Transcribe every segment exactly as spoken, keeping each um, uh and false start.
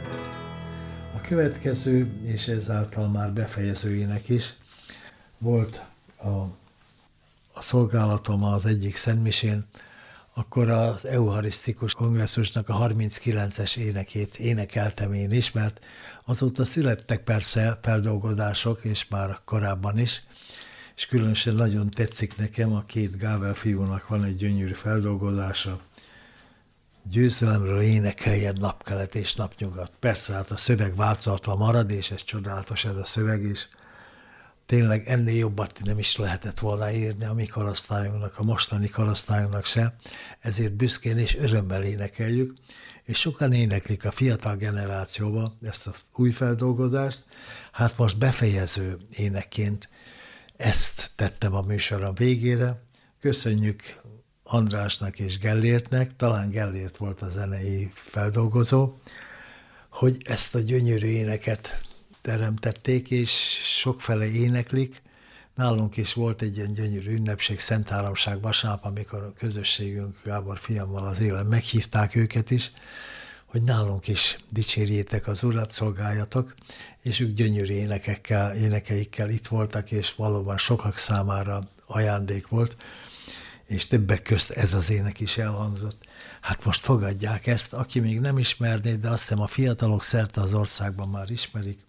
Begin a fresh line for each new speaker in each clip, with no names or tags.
A következő, és ezáltal már befejező ének is, volt a, a szolgálatom az egyik szentmisén, akkor az Eucharisztikus Kongresszusnak a harminckilences énekét énekeltem én is, mert azóta születtek persze feldolgozások, és már korábban is, és különösen nagyon tetszik nekem, a két Gábel fiúnak van egy gyönyörű feldolgozása, győzelemről énekeljen napkelet és napnyugat. Persze, hát a szöveg változatlan marad, és ez csodálatos ez a szöveg is. Tényleg ennél jobbat nem is lehetett volna írni a mi korosztályunknak, a mostani korosztályunknak se, ezért büszkén és örömmel énekeljük, és sokan éneklik a fiatal generációba ezt a új feldolgozást. Hát most befejező énekként ezt tettem a műsorom végére. Köszönjük Andrásnak és Gellértnek, talán Gellért volt a zenei feldolgozó, hogy ezt a gyönyörű éneket teremtették, és sokfele éneklik. Nálunk is volt egy ilyen gyönyörű ünnepség, Szent Háromság vasárnap, amikor a közösségünk Gábor fiammal az élen meghívták őket is, hogy nálunk is dicsérjétek az Urat, szolgáljatok, és ők gyönyörű énekekkel, énekeikkel itt voltak, és valóban sokak számára ajándék volt, és többek közt ez az ének is elhangzott. Hát most fogadják ezt, aki még nem ismerné, de azt hiszem a fiatalok szerte az országban már ismerik.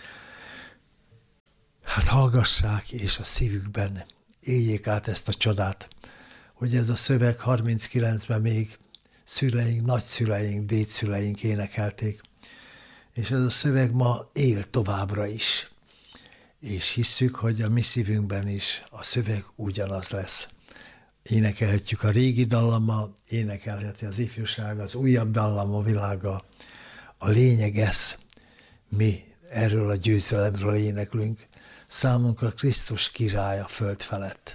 Hát hallgassák, és a szívükben éljék át ezt a csodát, hogy ez a szöveg harminckilencben még szüleink, nagyszüleink, dédszüleink énekelték, és ez a szöveg ma él továbbra is, és hisszük, hogy a mi szívünkben is a szöveg ugyanaz lesz. Énekelhetjük a régi dallammal, énekelheti az ifjúság, az újabb dallam a világa. A lényeg ez, mi erről a győzelemről éneklünk, számunkra Krisztus király a föld felett.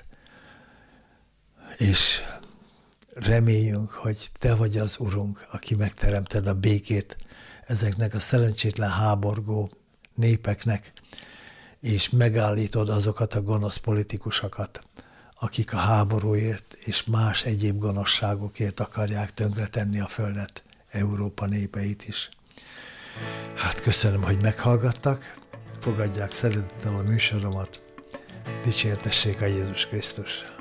És reméljünk, hogy te vagy az Urunk, aki megteremted a békét ezeknek a szerencsétlen háborgó népeknek, és megállítod azokat a gonosz politikusokat, akik a háborúért és más egyéb gonoszságokért akarják tönkretenni a földet, Európa népeit is. Hát köszönöm, hogy meghallgattak, fogadják szeretettel a műsoromat, dicsértessék a Jézus Krisztus!